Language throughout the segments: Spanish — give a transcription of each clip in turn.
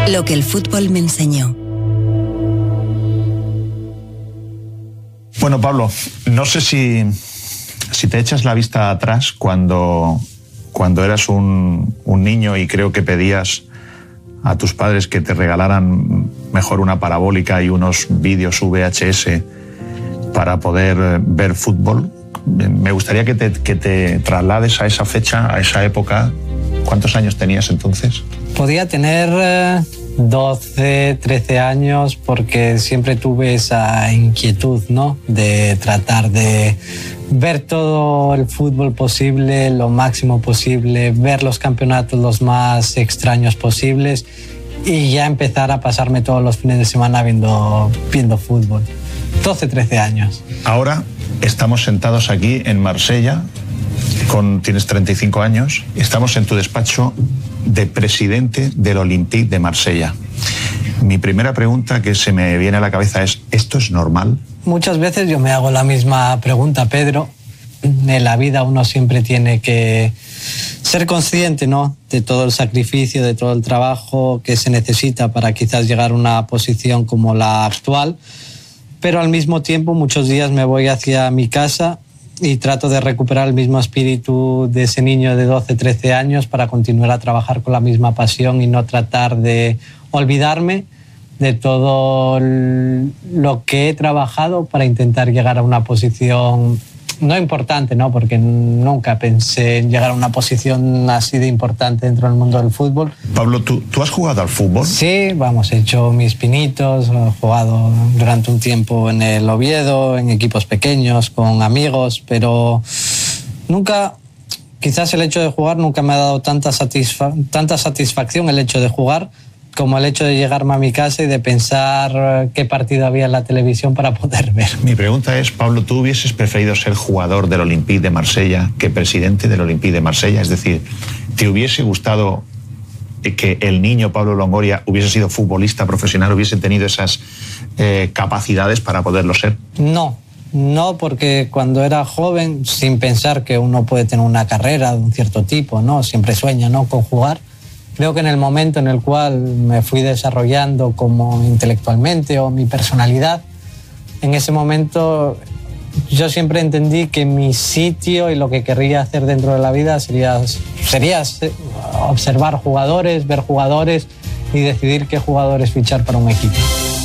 Lo que el fútbol me enseñó. Bueno, Pablo, no sé si te echas la vista atrás cuando eras un niño y creo que pedías a tus padres que te regalaran mejor una parabólica y unos vídeos VHS para poder ver fútbol. Me gustaría que te traslades a esa fecha, a esa época. ¿Cuántos años tenías entonces? Podía tener 12, 13 años porque siempre tuve esa inquietud, ¿no? De tratar de ver todo el fútbol posible, lo máximo posible, ver los campeonatos los más extraños posibles y ya empezar a pasarme todos los fines de semana viendo fútbol. 12, 13 años. Ahora estamos sentados aquí en Marsella, tienes 35 años, estamos en tu despacho de presidente del Olympique de Marsella. Mi primera pregunta que se me viene a la cabeza es, ¿esto es normal? Muchas veces yo me hago la misma pregunta, Pedro. En la vida uno siempre tiene que ser consciente, ¿no?, de todo el sacrificio, de todo el trabajo que se necesita para quizás llegar a una posición como la actual. Pero al mismo tiempo muchos días me voy hacia mi casa y trato de recuperar el mismo espíritu de ese niño de 12, 13 años para continuar a trabajar con la misma pasión y no tratar de olvidarme de todo lo que he trabajado para intentar llegar a una posición no importante, ¿no? Porque nunca pensé en llegar a una posición así de importante dentro del mundo del fútbol. Pablo, ¿tú has jugado al fútbol? Sí, vamos, he hecho mis pinitos, he jugado durante un tiempo en el Oviedo, en equipos pequeños, con amigos, pero nunca, quizás el hecho de jugar nunca me ha dado tanta satisfacción el hecho de jugar como el hecho de llegarme a mi casa y de pensar qué partido había en la televisión para poder ver. Mi pregunta es, Pablo, ¿tú hubieses preferido ser jugador del Olympique de Marsella que presidente del Olympique de Marsella? Es decir, ¿te hubiese gustado que el niño Pablo Longoria hubiese sido futbolista profesional, hubiese tenido esas capacidades para poderlo ser? No, porque cuando era joven, sin pensar que uno puede tener una carrera de un cierto tipo, ¿no? Siempre sueña, ¿no?, con jugar. Creo que en el momento en el cual me fui desarrollando como intelectualmente o mi personalidad, en ese momento yo siempre entendí que mi sitio y lo que querría hacer dentro de la vida sería observar jugadores, ver jugadores y decidir qué jugadores fichar para un equipo.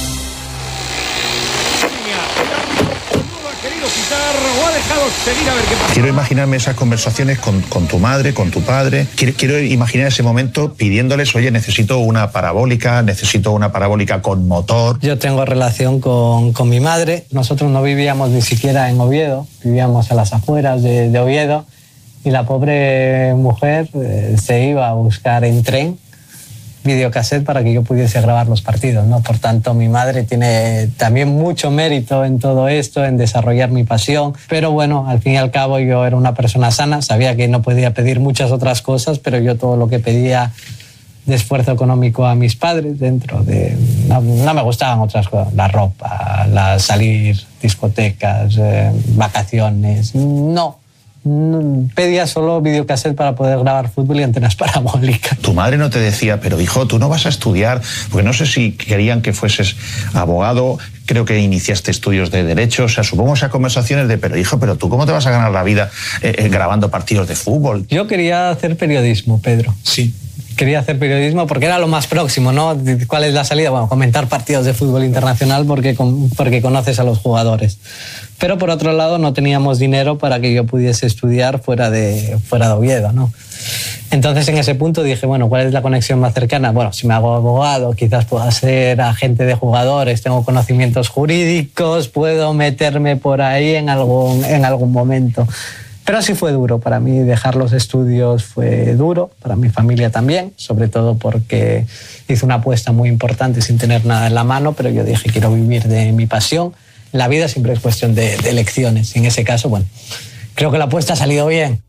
Quiero imaginarme esas conversaciones con tu madre, con tu padre. Quiero imaginar ese momento pidiéndoles, oye, necesito una parabólica con motor. Yo tengo relación con mi madre. Nosotros no vivíamos ni siquiera en Oviedo, vivíamos a las afueras de Oviedo y la pobre mujer se iba a buscar en tren videocassette para que yo pudiese grabar los partidos, ¿no? Por tanto, mi madre tiene también mucho mérito en todo esto, en desarrollar mi pasión. Pero bueno, al fin y al cabo yo era una persona sana, sabía que no podía pedir muchas otras cosas, pero yo todo lo que pedía de esfuerzo económico a mis padres dentro de... No me gustaban otras cosas, la ropa, salir, discotecas, vacaciones, no. Pedía solo videocassette para poder grabar fútbol y antenas parabólicas. Tu madre no te decía, pero hijo, tú no vas a estudiar, porque no sé si querían que fueses abogado, creo que iniciaste estudios de Derecho, o sea, supongo esas conversaciones de, pero hijo, pero tú ¿cómo te vas a ganar la vida grabando partidos de fútbol? Yo quería hacer periodismo, Pedro. Sí. Quería hacer periodismo porque era lo más próximo, ¿no? ¿Cuál es la salida? Bueno, comentar partidos de fútbol internacional porque conoces a los jugadores. Pero por otro lado no teníamos dinero para que yo pudiese estudiar fuera de Oviedo, ¿no? Entonces en ese punto dije, bueno, ¿cuál es la conexión más cercana? Bueno, si me hago abogado, quizás pueda ser agente de jugadores, tengo conocimientos jurídicos, puedo meterme por ahí en algún momento. Pero sí fue duro para mí, dejar los estudios fue duro, para mi familia también, sobre todo porque hice una apuesta muy importante sin tener nada en la mano, pero yo dije, quiero vivir de mi pasión. La vida siempre es cuestión de elecciones, y en ese caso, bueno, creo que la apuesta ha salido bien.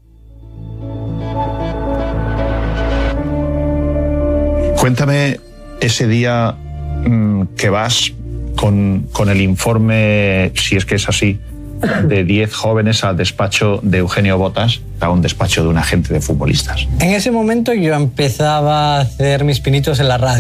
Cuéntame ese día que vas con el informe, si es que es así, de 10 jóvenes al despacho de Eugenio Botas, a un despacho de un agente de futbolistas. En ese momento yo empezaba a hacer mis pinitos en la radio.